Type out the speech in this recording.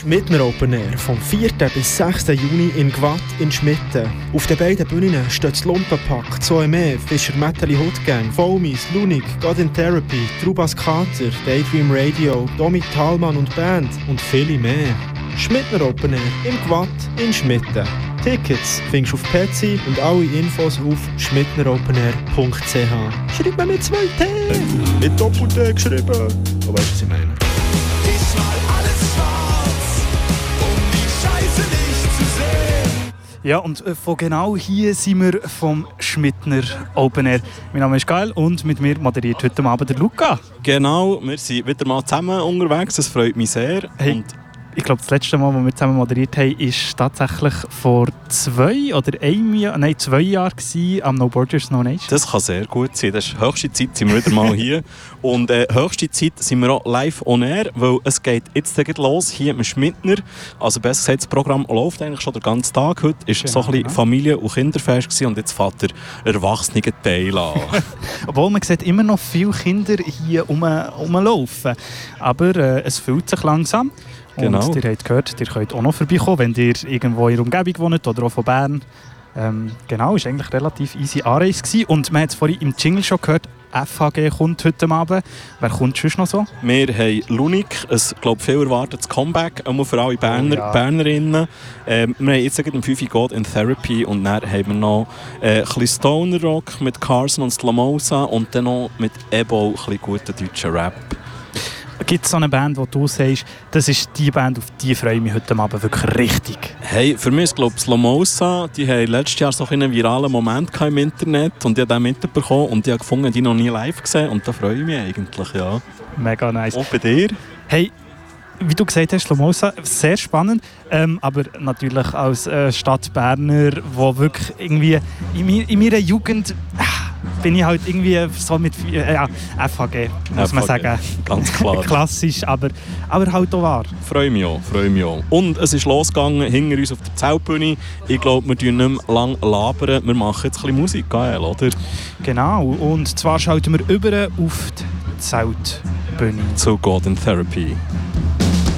Schmidtner Open Air vom 4. bis 6. Juni in Gwatt in Schmitten. Auf den beiden Bühnen steht das Lumpenpack, Zoeme, Fischer Metalli Hoodgang, Foamies, Lunik, God in Therapy, Trubas Kater, Daydream Radio, Domi Thalmann und Band und viele mehr. Schmidtner Open Air im Gwatt in Schmitten. Tickets findest du auf Petsy und alle Infos auf schmittneropenair.ch. Schreib mir mit 2 T! Mit Doppel-T geschrieben. Du weißt, was ich meine. Ich mal alles schwarz, um die Scheiße nicht zu sehen. Ja, und von genau hier sind wir vom Schmidtner Open Air. Mein Name ist Gael und mit mir moderiert heute Abend der Luca. Genau, wir sind wieder mal zusammen unterwegs, das freut mich sehr. Hey. Und ich glaube, das letzte Mal, als wir zusammen moderiert haben, war tatsächlich vor 2 Jahren am No Borders, No Nation. das kann sehr gut sein. Das ist höchste Zeit, sind wir wieder mal hier. Und höchste Zeit sind wir auch live on air, weil es geht jetzt los hier im Schmidtner. Also besser gesagt, das Programm läuft eigentlich schon den ganzen Tag. Heute war so ein bisschen Familie- und Kinderfest gewesen, und jetzt fährt der erwachsene Teil an. Obwohl man sieht immer noch viele Kinder hier rumlaufen. Aber es fühlt sich langsam. Genau. Und ihr habt gehört, ihr könnt auch noch vorbeikommen, wenn ihr irgendwo in der Umgebung wohnt oder auch von Bern. Genau, es war eigentlich relativ easy Anreise gewesen. Und man hat es vorhin im Jingle schon gehört, FHG kommt heute Abend. Wer kommt sonst noch so? Wir haben Lunik, ein viel erwartetes Comeback, auch für alle Bernerinnen. Wir haben jetzt um 5 Uhr God in Therapy, und dann haben wir noch ein bisschen Stoner Rock mit Carson und Slamosa und dann noch mit Ebo ein bisschen guten deutschen Rap. Gibt es so eine Band, wo du sagst, das ist die Band, auf die freue ich mich heute Abend wirklich richtig? Hey, für mich ist Slamosa, die haben letztes Jahr so einen viralen Moment im Internet, und ich habe den mitbekommen und ich habe gefunden, die noch nie live gesehen, und da freue ich mich eigentlich, ja. Mega nice. Und bei dir? Hey, wie du gesagt hast, Slamosa, sehr spannend, aber natürlich als Stadtberner, wo wirklich irgendwie in meiner Jugend bin ich halt irgendwie so mit FHG, muss man sagen. Ganz klar. Klassisch, aber halt auch wahr. Freue mich auch. Und es ist losgegangen, hinter uns auf der Zeltbühne. Ich glaube, wir labern nicht mehr lang labern. Wir machen jetzt ein bisschen Musik, geil, oder? Genau, und zwar schalten wir über auf die Zeltbühne. Zu God in Therapy.